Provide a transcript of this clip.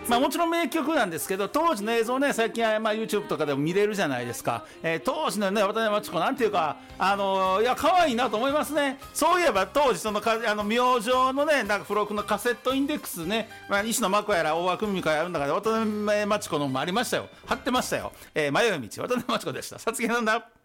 もちろん名曲なんですけど、当時の映像ね、最近はYouTube とかでも見れるじゃないですか。当時のね、渡辺真知子なんていうか、いや可愛いなと思いますね。そういえば当時その明星のね、なんか付録のカセットインデックスね、石野真子やら大和久美子やらある中で渡辺真知子のもありましたよ。貼ってましたよ。迷い道渡辺真知子でした。さつきなんだ。